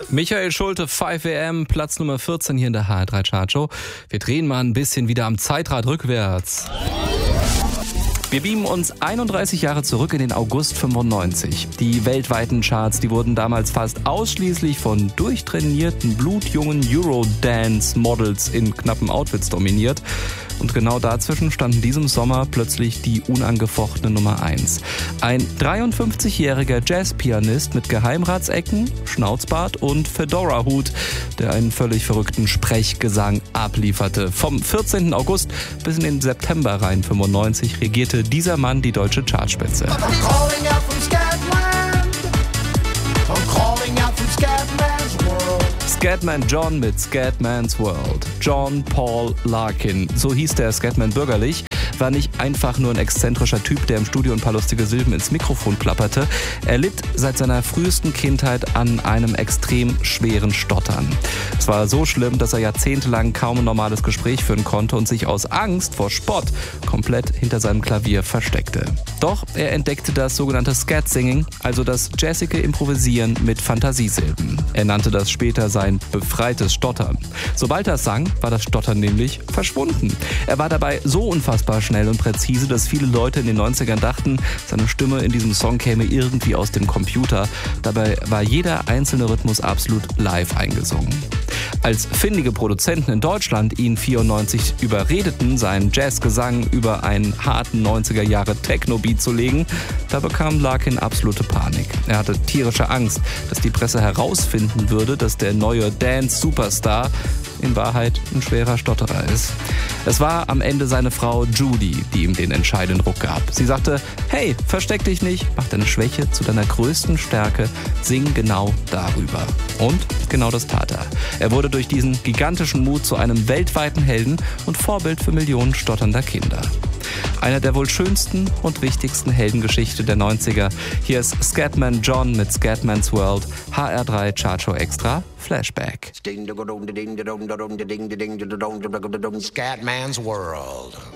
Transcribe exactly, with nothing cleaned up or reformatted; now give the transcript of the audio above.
Michael Schulte, five a m, Platz Nummer vierzehn hier in der H R drei Chartshow. Wir drehen mal ein bisschen wieder am Zeitrad rückwärts. Wir beamen uns einunddreißig Jahre zurück in den August fünfundneunzig. Die weltweiten Charts, die wurden damals fast ausschließlich von durchtrainierten, blutjungen Eurodance-Models in knappen Outfits dominiert. Und genau dazwischen stand in diesem Sommer plötzlich die unangefochtene Nummer eins. Ein dreiundfünfzigjähriger Jazzpianist mit Geheimratsecken, Schnauzbart und Fedora-Hut, der einen völlig verrückten Sprechgesang ablieferte. Vom vierzehnten August bis in den September rein fünfundneunzig regierte dieser Mann die deutsche Chartspitze. Scatman John mit Scatman's World. John Paul Larkin, so hieß der Scatman bürgerlich, war nicht einfach nur ein exzentrischer Typ, der im Studio ein paar lustige Silben ins Mikrofon plapperte. Er litt seit seiner frühesten Kindheit an einem extrem schweren Stottern. Es war so schlimm, dass er jahrzehntelang kaum ein normales Gespräch führen konnte und sich aus Angst vor Spott komplett hinter seinem Klavier versteckte. Doch er entdeckte das sogenannte Scat-Singing, also das jazzige Improvisieren mit Fantasiesilben. Er nannte das später sein befreites Stottern. Sobald er sang, war das Stottern nämlich verschwunden. Er war dabei so unfassbar schnell und präzise, dass viele Leute in den neunzigern dachten, seine Stimme in diesem Song käme irgendwie aus dem Computer. Dabei war jeder einzelne Rhythmus absolut live eingesungen. Als findige Produzenten in Deutschland ihn vierundneunzig überredeten, seinen Jazzgesang über einen harten neunziger Jahre Techno-Beat zu legen, da bekam Larkin absolute Panik. Er hatte tierische Angst, dass die Presse herausfinden würde, dass der neue Dance-Superstar in Wahrheit ein schwerer Stotterer ist. Es war am Ende seine Frau Judy, die ihm den entscheidenden Ruck gab. Sie sagte, hey, versteck dich nicht, mach deine Schwäche zu deiner größten Stärke, sing genau darüber. Und genau das tat er. Er wurde durch diesen gigantischen Mut zu einem weltweiten Helden und Vorbild für Millionen stotternder Kinder. Einer der wohl schönsten und wichtigsten Heldengeschichte der neunziger. Hier ist Scatman John mit Scatman's World, H R drei Chartshow Extra, Flashback. Scatman's World.